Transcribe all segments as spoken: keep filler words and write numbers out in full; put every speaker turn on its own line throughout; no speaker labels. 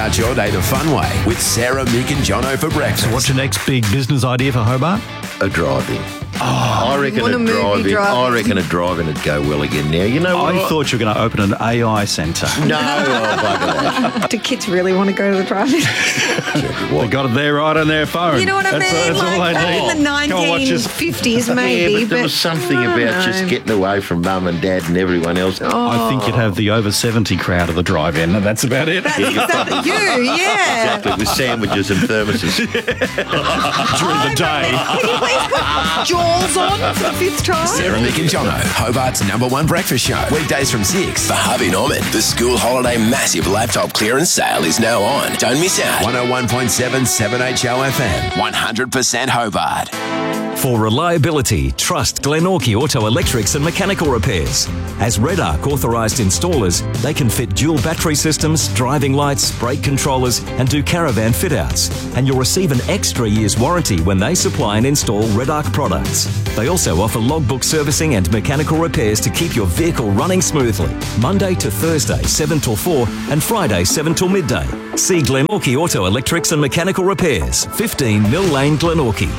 Start your day the fun way with Sarah, Mick and Jono for breakfast.
So what's your next big business idea for Hobart?
A drive-in.
Oh,
I reckon
what
a
a movie
drive-in.
drive-in.
I reckon a drive-in would go well again now. You know what?
I thought you were going to open an A I centre.
No, oh, bugger that.
Do kids really want to go to the drive-in?
They got it there right on their phone.
You know what I
That's,
mean?
that's all
Like
they
back
need.
in the
Go and watch us.
nineteen fifties, maybe.
Yeah, but there was something
I don't
about just
know.
getting away from mum and dad and everyone else.
I think you'd have the over seventy crowd of the drive-in, and that's about it.
That's exactly you, yeah.
Exactly, with sandwiches and thermoses.
During the day.
Can you please put Jaws on for the fifth time?
Sarah, Mick and Jono, Hobart's number one breakfast show. Weekdays from six. For Harvey Norman, the school holiday massive laptop clearance sale is now on. Don't miss out. one oh one point seven seven H O F M. one hundred percent Hobart.
For reliability, trust Glenorchy Auto Electrics and Mechanical Repairs. As Red Arc authorised installers, they can fit dual battery systems, driving lights, brake controllers and do caravan fit-outs. And you'll receive an extra year's warranty when they supply and install Red Arc products. They also offer logbook servicing and mechanical repairs to keep your vehicle running smoothly. Monday to Thursday, seven till four and Friday, seven till midday. See Glenorchy Auto Electrics and Mechanical Repairs, fifteen Mill Lane, Glenorchy.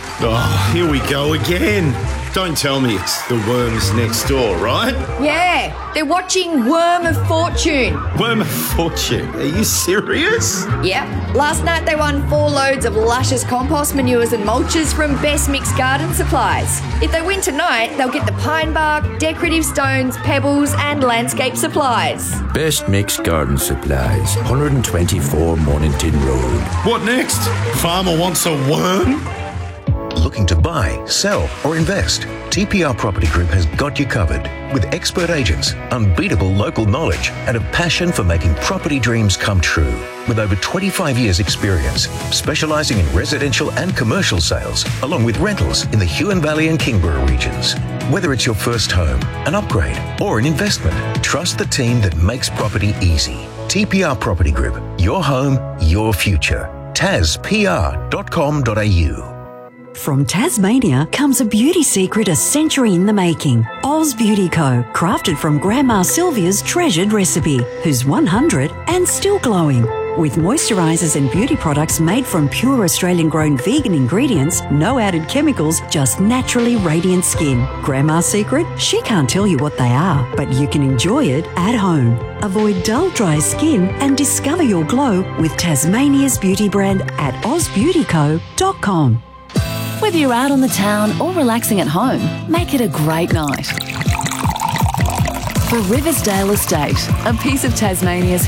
Oh, here we go again. Don't tell me it's the worms next door, right?
Yeah, they're watching Worm of Fortune.
Worm of Fortune. Are you serious?
Yep. Last night they won four loads of luscious compost manures and mulches from Best Mixed Garden Supplies. If they win tonight, they'll get the pine bark, decorative stones, pebbles and landscape supplies.
Best Mixed Garden Supplies, one twenty-four Mornington Road.
What next? Farmer wants a worm?
Looking to buy, sell or invest? T P R Property Group has got you covered. With expert agents, unbeatable local knowledge and a passion for making property dreams come true. With over twenty-five years experience, specialising in residential and commercial sales, along with rentals in the Huon Valley and Kingborough regions. Whether it's your first home, an upgrade or an investment, trust the team that makes property easy. T P R Property Group, your home, your future. tas p r dot com dot a u.
From Tasmania comes a beauty secret a century in the making. Oz Beauty Co. Crafted from Grandma Sylvia's treasured recipe, who's one hundred and still glowing. With moisturisers and beauty products made from pure Australian-grown vegan ingredients, no added chemicals, just naturally radiant skin. Grandma's secret? She can't tell you what they are, but you can enjoy it at home. Avoid dull, dry skin and discover your glow with Tasmania's beauty brand at oz beauty co dot com.
Whether you're out on the town or relaxing at home, make it a great night. For Riversdale Estate, a piece of Tasmania's